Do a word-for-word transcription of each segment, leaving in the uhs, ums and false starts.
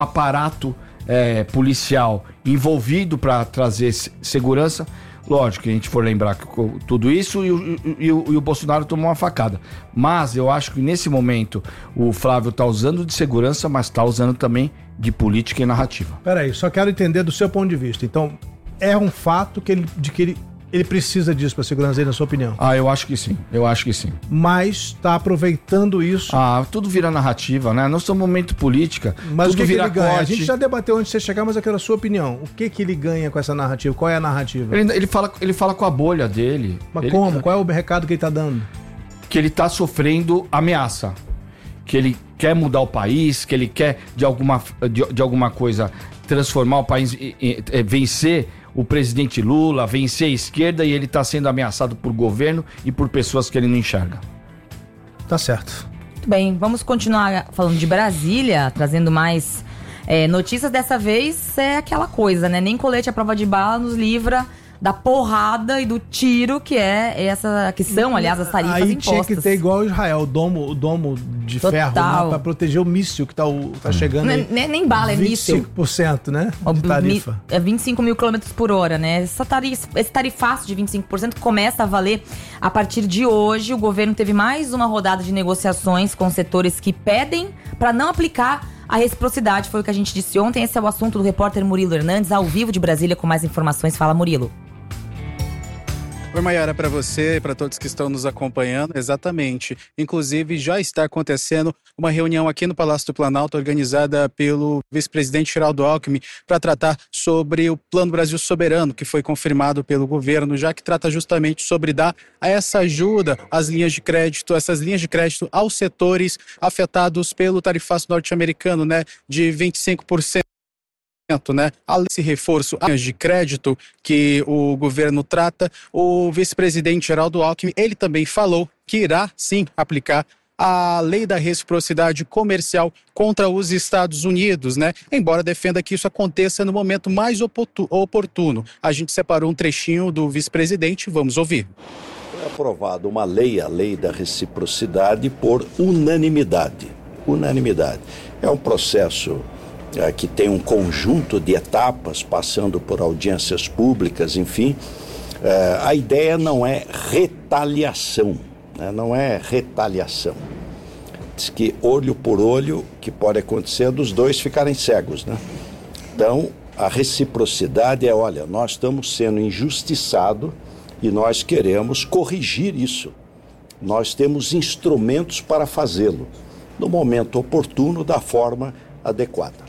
aparato é, policial envolvido para trazer segurança. Lógico que a gente for lembrar que tudo isso e o, e, o, e o Bolsonaro tomou uma facada. Mas eu acho que nesse momento o Flávio está usando de segurança, mas está usando também de política e narrativa. Peraí, só quero entender do seu ponto de vista. Então, é um fato que ele, de que ele, ele precisa disso para segurança dele, na sua opinião? Ah, eu acho que sim, eu acho que sim. Mas está aproveitando isso... Ah, tudo vira narrativa, né? Nós somos um momento política, mas tudo o que vira que ele ganha? corte. A gente já debateu antes de você chegar, mas eu quero a sua opinião. O que que ele ganha com essa narrativa? Qual é a narrativa? Ele, ele, fala, ele fala com a bolha dele. Mas ele, como? Qual é o recado que ele está dando? Que ele está sofrendo ameaça. Que ele quer mudar o país, que ele quer de alguma, de, de alguma coisa transformar o país, e, e, vencer o presidente Lula, vencer a esquerda, e ele está sendo ameaçado por governo e por pessoas que ele não enxerga. Tá certo. Muito bem, vamos continuar falando de Brasília, trazendo mais é, notícias. Dessa vez é aquela coisa, né? Nem colete à prova de bala nos livra da porrada e do tiro que é essa, que são, aliás, as tarifas Aí impostas. Tinha que ter igual Israel, o domo, o domo de Total. ferro, né, pra proteger o míssil que tá, o, tá chegando Nem, aí. nem, nem bala, é vinte e míssil. cinco por cento, né, de tarifa. É vinte e cinco mil quilômetros por hora, né? Essa tarifa, esse tarifaço de vinte e cinco por cento começa a valer a partir de hoje. O governo teve mais uma rodada de negociações com setores que pedem para não aplicar a reciprocidade. Foi o que a gente disse ontem. Esse é o assunto do repórter Murilo Hernandes, ao vivo de Brasília, com mais informações. Fala, Murilo. Oi, Mayara, para você e para todos que estão nos acompanhando, exatamente. Inclusive, já está acontecendo uma reunião aqui no Palácio do Planalto, organizada pelo vice-presidente Geraldo Alckmin, para tratar sobre o Plano Brasil Soberano, que foi confirmado pelo governo, já que trata justamente sobre dar essa ajuda às linhas de crédito, essas linhas de crédito aos setores afetados pelo tarifaço norte-americano, né, de vinte e cinco por cento. Né? Além desse reforço de crédito que o governo trata, o vice-presidente Geraldo Alckmin, ele também falou que irá sim aplicar a lei da reciprocidade comercial contra os Estados Unidos, né? Embora defenda que isso aconteça no momento mais oportuno. A gente separou um trechinho do vice-presidente, vamos ouvir. Foi aprovada uma lei, a lei da reciprocidade, por unanimidade. Unanimidade. É um processo É, que tem um conjunto de etapas, passando por audiências públicas, enfim. É, a ideia não é retaliação, né? Não é retaliação. Diz que olho por olho, que pode acontecer dos dois ficarem cegos, né? Então, a reciprocidade é, olha, nós estamos sendo injustiçados e nós queremos corrigir isso. Nós temos instrumentos para fazê-lo, no momento oportuno, da forma adequada.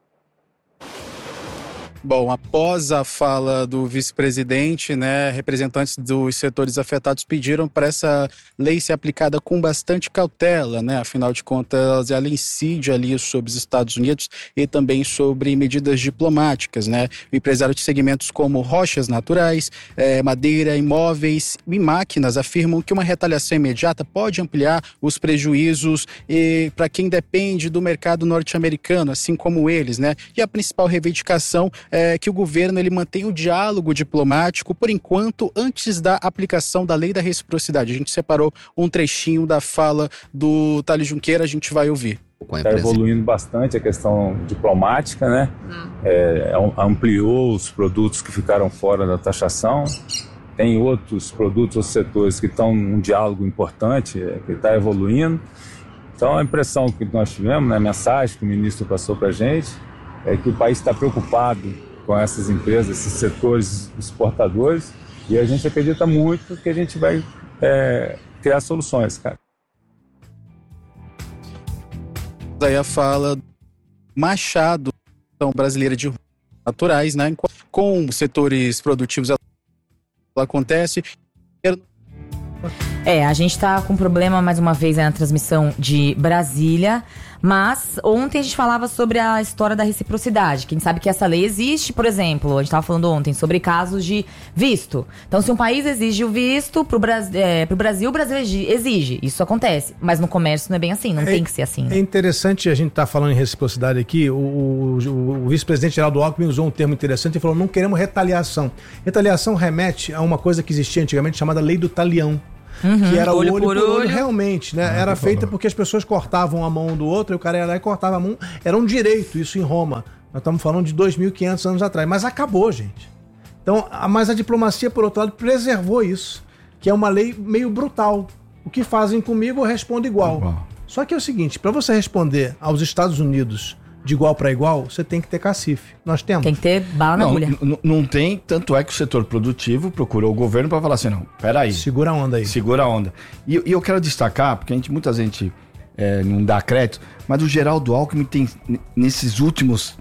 Bom, após a fala do vice-presidente, né, representantes dos setores afetados pediram para essa lei ser aplicada com bastante cautela, né? Afinal de contas, ela incide ali sobre os Estados Unidos e também sobre medidas diplomáticas, né? O empresário de segmentos como rochas naturais, é, madeira, imóveis e máquinas afirmam que uma retaliação imediata pode ampliar os prejuízos para quem depende do mercado norte-americano, assim como eles, né? E a principal reivindicação é que o governo ele mantenha o diálogo diplomático, por enquanto, antes da aplicação da lei da reciprocidade. A gente separou um trechinho da fala do Thales Junqueira, a gente vai ouvir. Está evoluindo bastante a questão diplomática, né? Hum. É, ampliou os produtos que ficaram fora da taxação. Tem outros produtos, outros setores que estão num diálogo importante, que está evoluindo. Então, a impressão que nós tivemos, né, a mensagem que o ministro passou para a gente, é que o país está preocupado com essas empresas, esses setores exportadores, e a gente acredita muito que a gente vai é, criar soluções, cara. Daí a fala Machado, brasileira de naturais, né? Com setores produtivos, ela acontece. É, a gente tá com problema mais uma vez aí na transmissão de Brasília, mas ontem a gente falava sobre a história da reciprocidade. Quem sabe que essa lei existe, por exemplo, a gente tava falando ontem sobre casos de visto. Então, se um país exige o visto pro, Bras- é, pro Brasil, o Brasil exige. Isso acontece, mas no comércio não é bem assim, não é, tem que ser assim. Né? É interessante a gente tá falando em reciprocidade aqui, o, o, o vice-presidente Geraldo Alckmin usou um termo interessante e falou, não queremos retaliação. Retaliação remete a uma coisa que existia antigamente chamada lei do talião. Uhum, que era olho olho, olho por por olho, olho. realmente, né? Era feita porque as pessoas cortavam a mão um do outro, e o cara ia lá e cortava a mão. Era um direito, isso em Roma. Nós estamos falando de dois mil e quinhentos anos atrás, mas acabou, gente. Então, a- mas a diplomacia, por outro lado, preservou isso, que é uma lei meio brutal. O que fazem comigo, eu respondo igual. Igual. Só que é o seguinte, para você responder aos Estados Unidos de igual para igual, você tem que ter cacife. Nós temos. Tem que ter bala na Não, agulha. n- não tem, tanto é que o setor produtivo procurou o governo para falar assim, não, peraí, Segura a onda aí. segura a onda. E, e eu quero destacar, porque a gente, muita gente é, não dá crédito, mas o Geraldo Alckmin tem, n- nesses últimos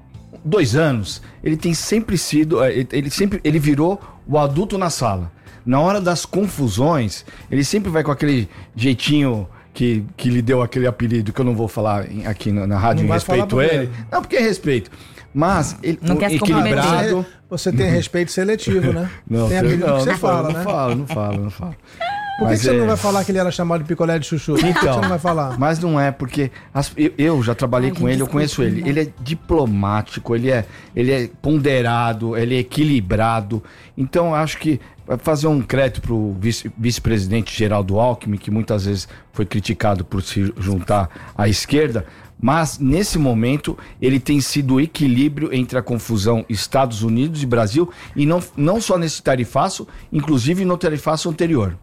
dois anos, ele tem sempre sido, é, ele, ele sempre, ele virou o adulto na sala. Na hora das confusões, ele sempre vai com aquele jeitinho que, que lhe deu aquele apelido, que eu não vou falar em- aqui na, na rádio Não em vai falar respeito a porque- ele. Não, porque é respeito. Mas ele Não o quer se equilibrado. Você, você tem respeito seletivo, né? Não, tem você- apelido não, que você não fala, falo, né? Não falo, não falo, não falo. Por que, Mas que você é- não vai falar que ele era chamado de picolé de chuchu? Por que Então, você não vai falar? Mas não é, porque as- eu, eu já trabalhei Ai, com gente, ele, eu desculpa, conheço ele. não. Ele é diplomático, ele é, ele é ponderado, ele é equilibrado. Então, eu acho que vai fazer um crédito pro vice- vice-presidente Geraldo Alckmin, que muitas vezes foi criticado por se juntar à esquerda, mas nesse momento ele tem sido o equilíbrio entre a confusão Estados Unidos e Brasil, e não, não só nesse tarifaço, inclusive no tarifaço anterior.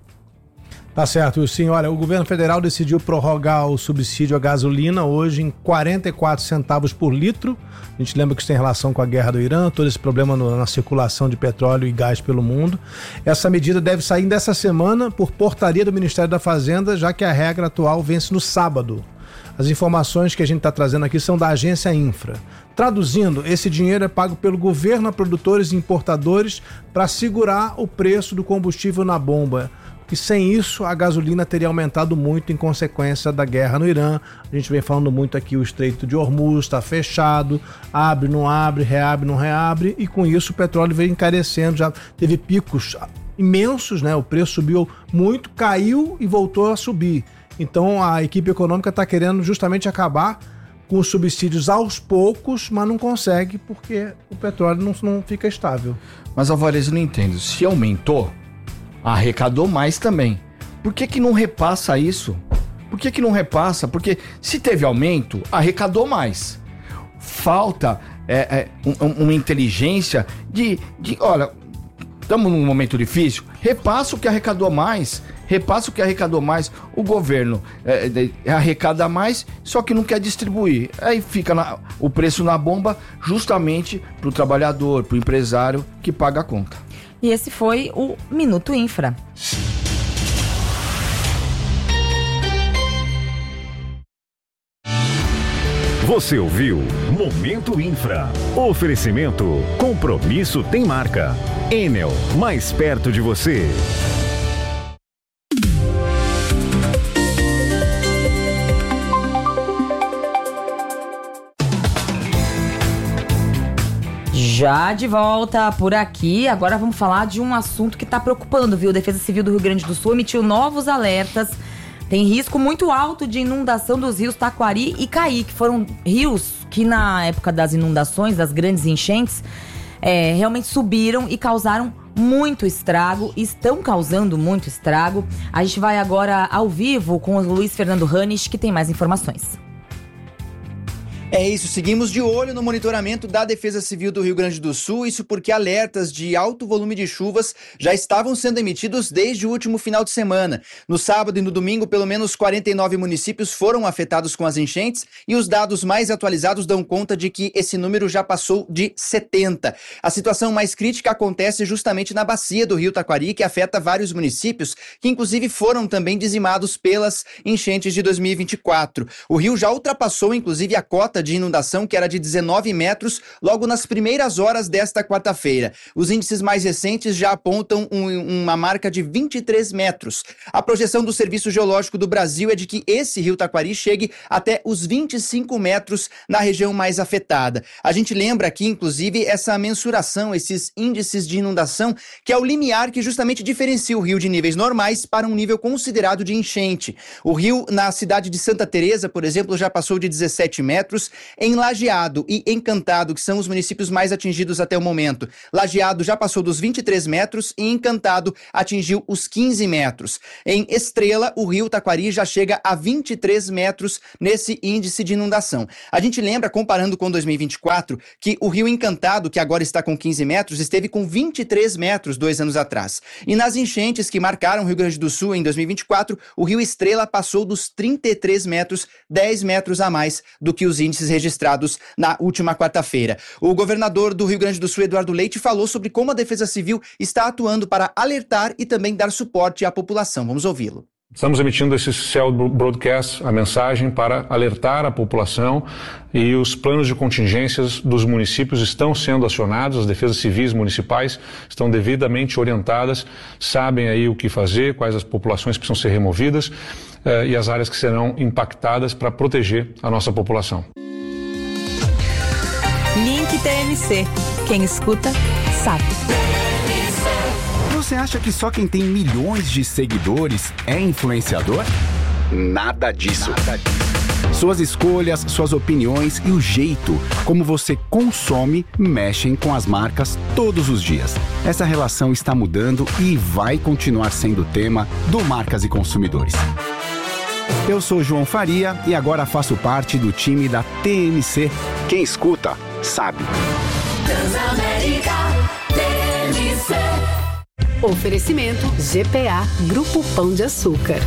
Tá certo, sim. Olha, o governo federal decidiu prorrogar o subsídio à gasolina hoje em quarenta e quatro centavos por litro. A gente lembra que isso tem relação com a guerra do Irã, todo esse problema no- na circulação de petróleo e gás pelo mundo. Essa medida deve sair dessa semana por portaria do Ministério da Fazenda, já que a regra atual vence no sábado. As informações que a gente está trazendo aqui são da agência Infra. Traduzindo, esse dinheiro é pago pelo governo a produtores e importadores para segurar o preço do combustível na bomba. E sem isso, a gasolina teria aumentado muito em consequência da guerra no Irã. A gente vem falando muito aqui, o Estreito de Hormuz está fechado, abre, não abre, reabre, não reabre, e com isso o petróleo vem encarecendo, já teve picos imensos, né? O preço subiu muito, caiu e voltou a subir. Então a equipe econômica está querendo justamente acabar com os subsídios aos poucos, mas não consegue porque o petróleo não, não fica estável. Mas, Alvarez, eu não entendo. Se aumentou, arrecadou mais também. Por que que não repassa isso? Por que que não repassa? Porque se teve aumento, arrecadou mais. Falta é, é, um- um- uma inteligência de, de olha, estamos num momento difícil, repassa o que arrecadou mais, repassa o que arrecadou mais. O governo é, é, arrecada mais, só que não quer distribuir. Aí fica na- o preço na bomba justamente para o trabalhador, para o empresário que paga a conta. E esse foi o Minuto Infra. Você ouviu Momento Infra. Oferecimento Compromisso tem marca. Enel, mais perto de você. Já de volta por aqui, agora vamos falar de um assunto que está preocupando, viu? A Defesa Civil do Rio Grande do Sul emitiu novos alertas. Tem risco muito alto de inundação dos rios Taquari e Caí, que foram rios que na época das inundações, das grandes enchentes, é, realmente subiram e causaram muito estrago, estão causando muito estrago. A gente vai agora ao vivo com o Luiz Fernando Ranisch, que tem mais informações. É isso, seguimos de olho no monitoramento da Defesa Civil do Rio Grande do Sul, isso porque alertas de alto volume de chuvas já estavam sendo emitidos desde o último final de semana. No sábado e no domingo, pelo menos quarenta e nove municípios foram afetados com as enchentes e os dados mais atualizados dão conta de que esse número já passou de setenta. A situação mais crítica acontece justamente na bacia do Rio Taquari, que afeta vários municípios, que inclusive foram também dizimados pelas enchentes de dois mil e vinte e quatro. O rio já ultrapassou inclusive a cota de inundação, que era de dezenove metros, logo nas primeiras horas desta quarta-feira. Os índices mais recentes já apontam um, uma marca de vinte e três metros. A projeção do Serviço Geológico do Brasil é de que esse rio Taquari chegue até os vinte e cinco metros na região mais afetada. A gente lembra aqui, inclusive, essa mensuração, esses índices de inundação, que é o limiar que justamente diferencia o rio de níveis normais para um nível considerado de enchente. O rio, na cidade de Santa Teresa, por exemplo, já passou de dezessete metros, metros. Em Lajeado e Encantado, que são os municípios mais atingidos até o momento, Lajeado já passou dos vinte e três metros e Encantado atingiu os quinze metros. Em Estrela, o rio Taquari já chega a vinte e três metros nesse índice de inundação. A gente lembra, comparando com dois mil e vinte e quatro, que o rio Encantado, que agora está com quinze metros, esteve com vinte e três metros dois anos atrás. E nas enchentes que marcaram o Rio Grande do Sul em dois mil e vinte e quatro, o rio Estrela passou dos trinta e três metros, dez metros a mais do que os índices registrados na última quarta-feira. O governador do Rio Grande do Sul, Eduardo Leite, falou sobre como a Defesa Civil está atuando para alertar e também dar suporte à população. Vamos ouvi-lo. Estamos emitindo esse Cell Broadcast, a mensagem para alertar a população, e os planos de contingências dos municípios estão sendo acionados, as defesas civis municipais estão devidamente orientadas, sabem aí o que fazer, quais as populações precisam ser removidas eh, e as áreas que serão impactadas para proteger a nossa população. Link T M C. Quem escuta, sabe. Você acha que só quem tem milhões de seguidores é influenciador? Nada disso. Nada disso. Suas escolhas, suas opiniões e o jeito como você consome mexem com as marcas todos os dias. Essa relação está mudando e vai continuar sendo tema do Marcas e Consumidores. Eu sou João Faria e agora faço parte do time da T M C. Quem escuta, sabe. Transamérica T M C. Oferecimento G P A Grupo Pão de Açúcar.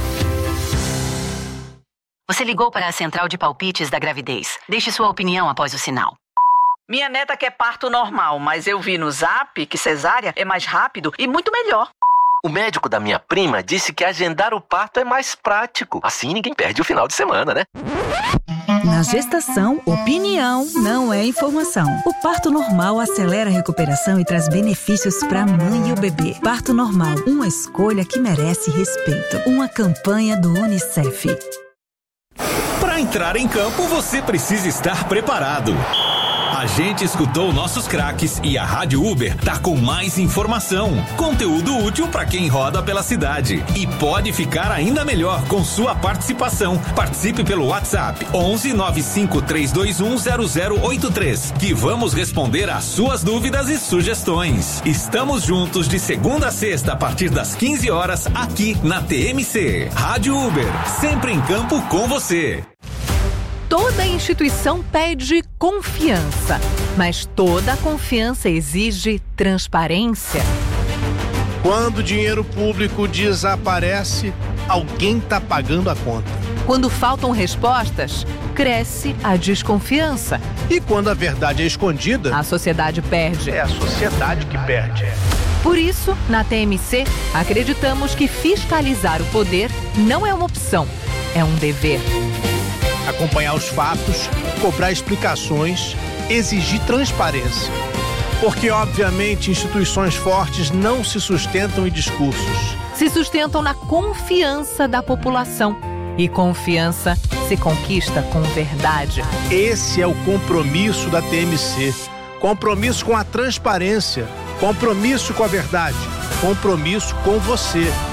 Você ligou para a central de palpites da gravidez. Deixe sua opinião após o sinal. Minha neta quer parto normal, mas eu vi no Zap que cesárea é mais rápido e muito melhor. O médico da minha prima disse que agendar o parto é mais prático. Assim ninguém perde o final de semana, né? Na gestação, opinião não é informação. O parto normal acelera a recuperação e traz benefícios para a mãe e o bebê. Parto normal, uma escolha que merece respeito. Uma campanha do Unicef. Para entrar em campo, você precisa estar preparado. A gente escutou nossos craques e a Rádio Uber tá com mais informação, conteúdo útil para quem roda pela cidade. E pode ficar ainda melhor com sua participação. Participe pelo WhatsApp onze nove cinco três dois um zero zero oito três, que vamos responder às suas dúvidas e sugestões. Estamos juntos de segunda a sexta a partir das quinze horas aqui na T M C. Rádio Uber, sempre em campo com você. Toda instituição pede confiança, mas toda confiança exige transparência. Quando o dinheiro público desaparece, alguém está pagando a conta. Quando faltam respostas, cresce a desconfiança. E quando a verdade é escondida, a sociedade perde. É a sociedade que perde. Por isso, na T M C, acreditamos que fiscalizar o poder não é uma opção, é um dever. Acompanhar os fatos, cobrar explicações, exigir transparência. Porque, obviamente, instituições fortes não se sustentam em discursos. Se sustentam na confiança da população. E confiança se conquista com verdade. Esse é o compromisso da T M C. Compromisso com a transparência. Compromisso com a verdade. Compromisso com você.